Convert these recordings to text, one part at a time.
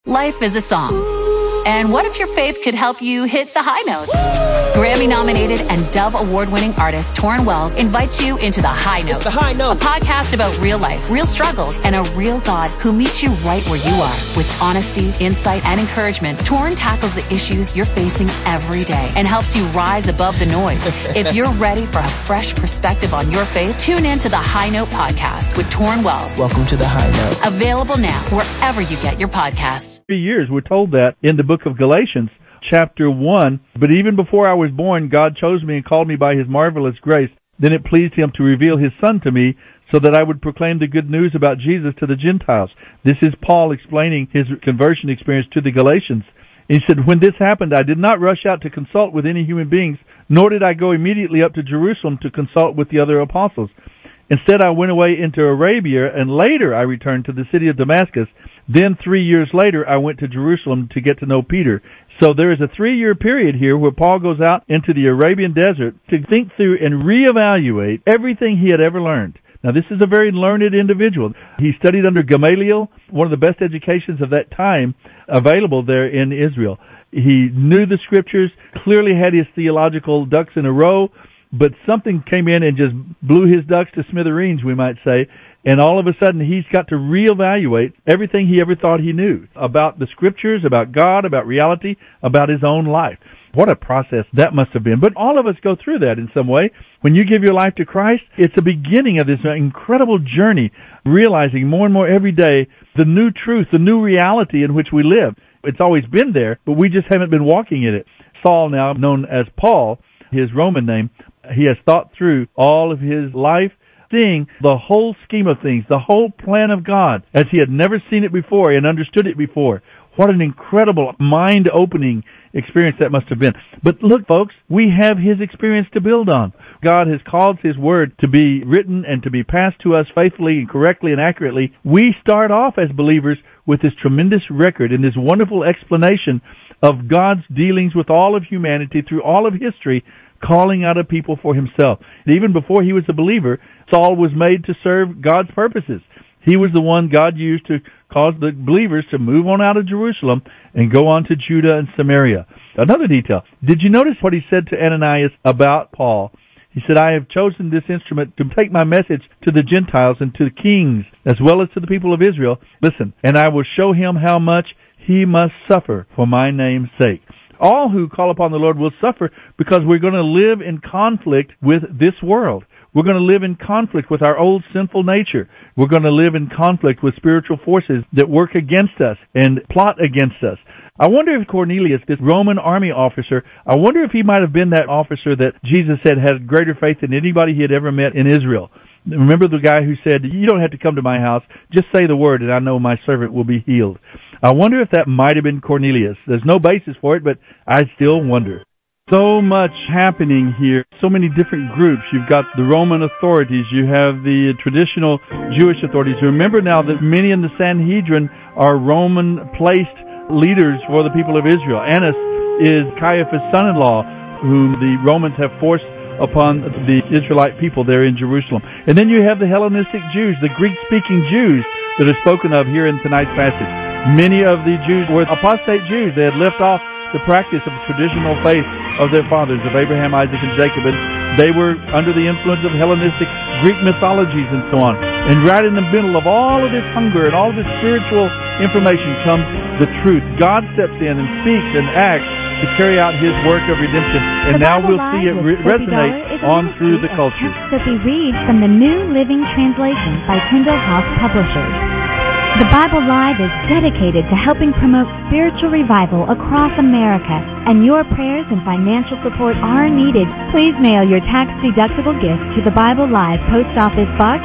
Life is a song. And what if your faith could help you hit the high notes? Grammy-nominated and Dove Award-winning artist Torrin Wells invites you into The High Note. It's The High Note. A podcast about real life, real struggles, and a real God who meets you right where you are. With honesty, insight, and encouragement, Torrin tackles the issues you're facing every day and helps you rise above the noise. If you're ready for a fresh perspective on your faith, tune in to The High Note podcast with Torrin Wells. Welcome to The High Note. Available now wherever you get your podcasts. 3 years, we're told that in the book of Galatians, chapter 1. But even before I was born, God chose me and called me by His marvelous grace. Then it pleased Him to reveal His Son to me so that I would proclaim the good news about Jesus to the Gentiles. This is Paul explaining his conversion experience to the Galatians. He said, when this happened, I did not rush out to consult with any human beings, nor did I go immediately up to Jerusalem to consult with the other apostles. Instead, I went away into Arabia, and later I returned to the city of Damascus. Then 3 years later, I went to Jerusalem to get to know Peter. So there is a 3-year period here where Paul goes out into the Arabian desert to think through and reevaluate everything he had ever learned. Now, this is a very learned individual. He studied under Gamaliel, one of the best educations of that time available there in Israel. He knew the scriptures, clearly had his theological ducks in a row, but something came in and just blew his ducks to smithereens, we might say, and all of a sudden he's got to reevaluate everything he ever thought he knew about the scriptures, about God, about reality, about his own life. What a process that must have been. But all of us go through that in some way. When you give your life to Christ, it's the beginning of this incredible journey, realizing more and more every day the new truth, the new reality in which we live. It's always been there, but we just haven't been walking in it. Saul, now known as Paul, his Roman name, he has thought through all of his life, seeing the whole scheme of things, the whole plan of God, as he had never seen it before and understood it before. What an incredible, mind-opening experience that must have been. But look, folks, we have his experience to build on. God has caused his word to be written and to be passed to us faithfully and correctly and accurately. We start off as believers with this tremendous record and this wonderful explanation of God's dealings with all of humanity through all of history, calling out a people for himself. Even before he was a believer, Saul was made to serve God's purposes. He was the one God used to cause the believers to move on out of Jerusalem and go on to Judah and Samaria. Another detail. Did you notice what he said to Ananias about Paul? He said, I have chosen this instrument to take my message to the Gentiles and to the kings, as well as to the people of Israel. Listen, and I will show him how much he must suffer for my name's sake. All who call upon the Lord will suffer because we're going to live in conflict with this world. We're going to live in conflict with our old sinful nature. We're going to live in conflict with spiritual forces that work against us and plot against us. I wonder if Cornelius, this Roman army officer, I wonder if he might have been that officer that Jesus said had greater faith than anybody he had ever met in Israel. Remember the guy who said, you don't have to come to my house, just say the word and I know my servant will be healed. I wonder if that might have been Cornelius. There's no basis for it, but I still wonder. So much happening here, so many different groups. You've got the Roman authorities, you have the traditional Jewish authorities. Remember now that many in the Sanhedrin are Roman-placed leaders for the people of Israel. Annas is Caiaphas' son-in-law, whom the Romans have forced upon the Israelite people there in Jerusalem. And then you have the Hellenistic Jews, the Greek-speaking Jews that are spoken of here in tonight's passage. Many of the Jews were apostate Jews. They had left off the practice of the traditional faith of their fathers, of Abraham, Isaac, and Jacob, and they were under the influence of Hellenistic Greek mythologies and so on. And right in the middle of all of this hunger and all of this spiritual information comes the truth. God steps in and speaks and acts to carry out his work of redemption, and now we'll see it resonate on through the culture. Sophie reads from the New Living Translation by Tyndale House Publishers. The Bible Live is dedicated to helping promote spiritual revival across America, and your prayers and financial support are needed. Please mail your tax-deductible gift to the Bible Live, Post Office Box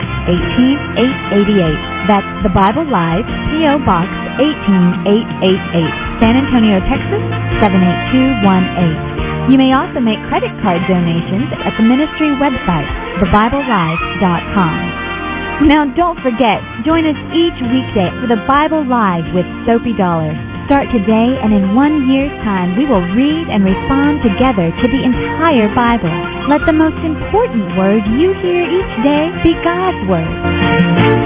18888. That's the Bible Live, P.O. Box 18888, San Antonio, Texas 78218. You may also make credit card donations at the ministry website, thebiblelive.com. Now, don't forget, join us each weekday for the Bible Live with Soapy Dollar. Start today, and in 1 year's time, we will read and respond together to the entire Bible. Let the most important word you hear each day be God's Word.